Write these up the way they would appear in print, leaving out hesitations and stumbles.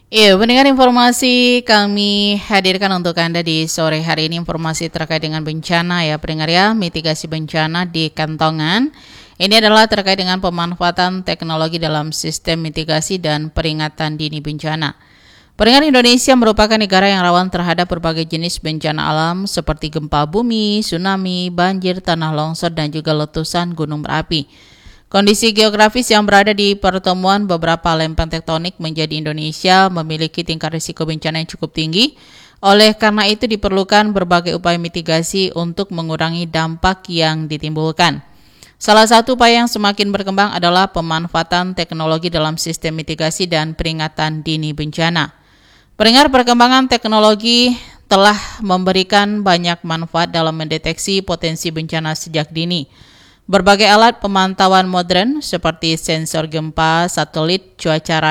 Iya, pendengar informasi kami hadirkan untuk Anda di sore hari ini informasi terkait dengan bencana ya pendengar ya, mitigasi bencana di Kantongan. Ini adalah terkait dengan pemanfaatan teknologi dalam sistem mitigasi dan peringatan dini bencana. Pendengar, Indonesia merupakan negara yang rawan terhadap berbagai jenis bencana alam seperti gempa bumi, tsunami, banjir, tanah longsor, dan juga letusan gunung berapi. Kondisi geografis yang berada di pertemuan beberapa lempeng tektonik menjadi Indonesia memiliki tingkat risiko bencana yang cukup tinggi. Oleh karena itu diperlukan berbagai upaya mitigasi untuk mengurangi dampak yang ditimbulkan. Salah satu upaya yang semakin berkembang adalah pemanfaatan teknologi dalam sistem mitigasi dan peringatan dini bencana. Pendengar, perkembangan teknologi telah memberikan banyak manfaat dalam mendeteksi potensi bencana sejak dini. Berbagai alat pemantauan modern seperti sensor gempa, satelit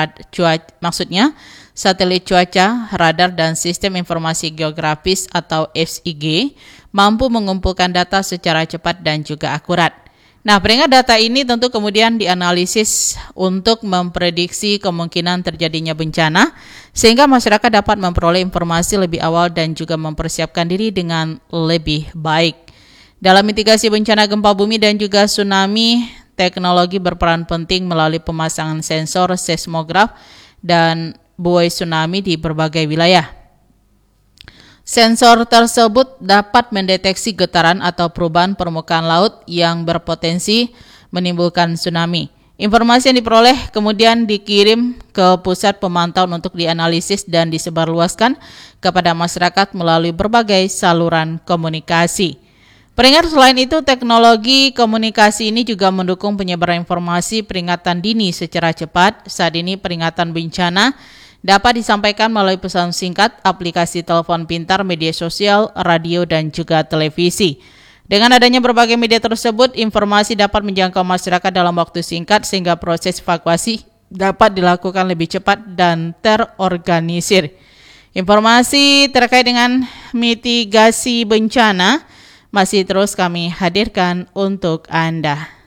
cuaca, radar dan sistem informasi geografis atau SIG mampu mengumpulkan data secara cepat dan juga akurat. Nah, pendengar, data ini tentu kemudian dianalisis untuk memprediksi kemungkinan terjadinya bencana sehingga masyarakat dapat memperoleh informasi lebih awal dan juga mempersiapkan diri dengan lebih baik. Dalam mitigasi bencana gempa bumi dan juga tsunami, teknologi berperan penting melalui pemasangan sensor seismograf dan buoy tsunami di berbagai wilayah. Sensor tersebut dapat mendeteksi getaran atau perubahan permukaan laut yang berpotensi menimbulkan tsunami. Informasi yang diperoleh kemudian dikirim ke pusat pemantauan untuk dianalisis dan disebarluaskan kepada masyarakat melalui berbagai saluran komunikasi. Pendengar, selain itu teknologi komunikasi ini juga mendukung penyebaran informasi peringatan dini secara cepat. Saat ini peringatan bencana dapat disampaikan melalui pesan singkat, aplikasi telepon pintar, media sosial, radio, dan juga televisi. Dengan adanya berbagai media tersebut, informasi dapat menjangkau masyarakat dalam waktu singkat sehingga proses evakuasi dapat dilakukan lebih cepat dan terorganisir. Informasi terkait dengan mitigasi bencana masih terus kami hadirkan untuk Anda.